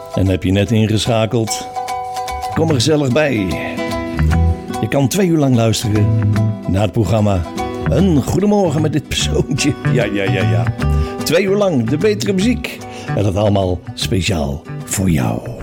En heb je net ingeschakeld? Kom er gezellig bij. Je kan 2 uur lang luisteren naar het programma Een Goedemorgen met dit persoontje. Ja. 2 uur lang de betere muziek. En dat allemaal speciaal voor jou.